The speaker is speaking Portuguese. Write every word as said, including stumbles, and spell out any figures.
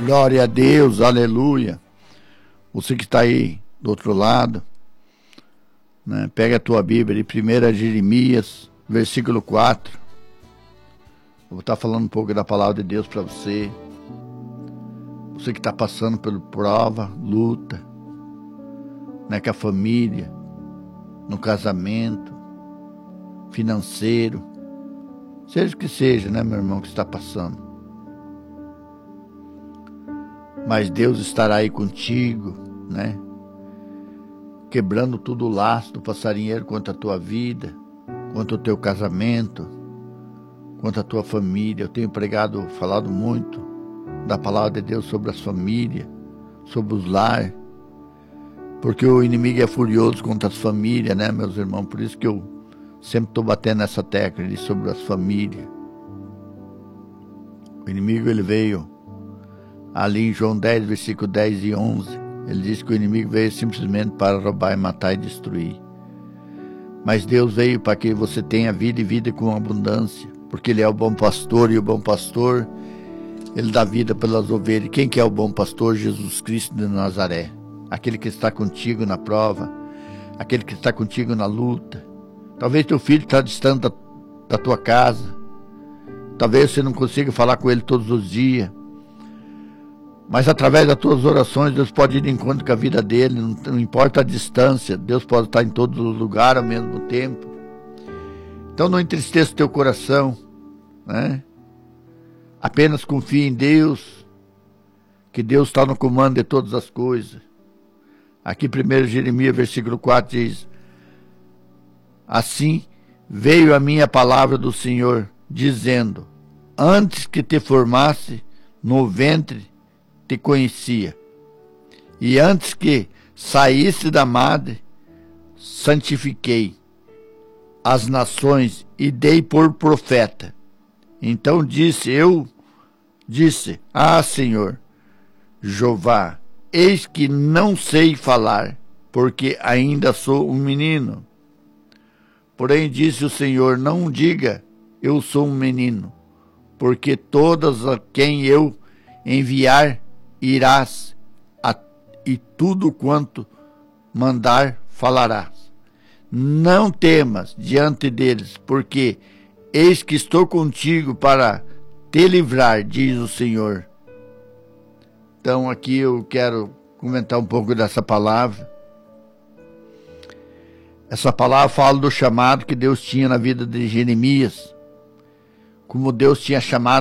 Glória a Deus, aleluia. Você que está aí do outro lado, né, pega a tua Bíblia de primeira Jeremias, versículo quatro. Eu vou estar falando um pouco da palavra de Deus para você. Você que está passando por prova, luta, né, com a família, no casamento, financeiro, seja o que seja, né, meu irmão, que está passando. Mas Deus estará aí contigo, né? Quebrando todo o laço do passarinheiro contra a tua vida, contra o teu casamento, contra a tua família. Eu tenho pregado, falado muito da palavra de Deus sobre as famílias, sobre os lares, porque o inimigo é furioso contra as famílias, né, meus irmãos? Por isso que eu sempre estou batendo nessa tecla ali sobre as famílias. O inimigo, ele veio ali em João dez, versículo dez e onze, ele diz que o inimigo veio simplesmente para roubar, matar e destruir. Mas Deus veio para que você tenha vida e vida com abundância, porque Ele é o bom pastor, e o bom pastor, Ele dá vida pelas ovelhas. Quem que é o bom pastor? Jesus Cristo de Nazaré. Aquele que está contigo na prova, aquele que está contigo na luta. Talvez teu filho está distante da, da tua casa, talvez você não consiga falar com ele todos os dias, mas através das tuas orações, Deus pode ir de encontro com a vida dele, não, não importa a distância, Deus pode estar em todos os lugares ao mesmo tempo. Então não entristeça o teu coração, né? Apenas confie em Deus, que Deus está no comando de todas as coisas. Aqui primeiro Jeremias, versículo quatro diz: assim veio a minha palavra do Senhor, dizendo, antes que te formasse no ventre, te conhecia, e antes que saísse da madre, santifiquei as nações e dei por profeta. Então disse eu, disse, ah, Senhor, Jeová, eis que não sei falar, porque ainda sou um menino. Porém disse o Senhor, não diga, eu sou um menino, porque todas a quem eu enviar irás, a, e tudo quanto mandar falarás. Não temas diante deles, porque eis que estou contigo para te livrar, diz o Senhor. Então aqui eu quero comentar um pouco dessa palavra. Essa palavra fala do chamado que Deus tinha na vida de Jeremias, como Deus tinha chamado